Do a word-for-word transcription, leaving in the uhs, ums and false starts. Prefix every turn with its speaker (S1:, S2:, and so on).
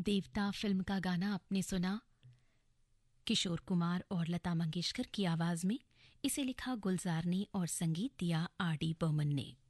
S1: देवता फिल्म का गाना आपने सुना किशोर कुमार और लता मंगेशकर की आवाज में। इसे लिखा गुलजार ने और संगीत दिया आर डी बर्मन ने।